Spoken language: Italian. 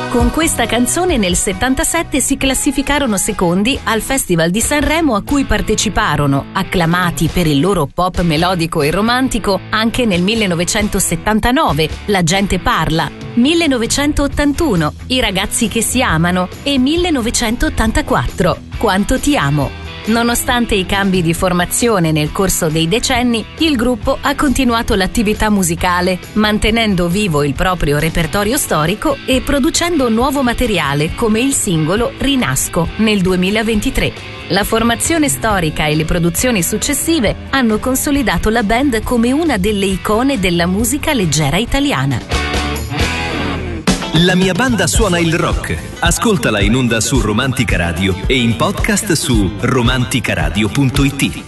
Con questa canzone nel 77 si classificarono secondi al Festival di Sanremo, a cui parteciparono, acclamati per il loro pop melodico e romantico, anche nel 1979, La gente parla, 1981, I ragazzi che si amano e 1984, Quanto ti amo. Nonostante i cambi di formazione nel corso dei decenni, il gruppo ha continuato l'attività musicale, mantenendo vivo il proprio repertorio storico e producendo nuovo materiale come il singolo Rinasco nel 2023. La formazione storica e le produzioni successive hanno consolidato la band come una delle icone della musica leggera italiana. La mia banda suona il rock. Ascoltala in onda su Romantica Radio e in podcast su romanticaradio.it.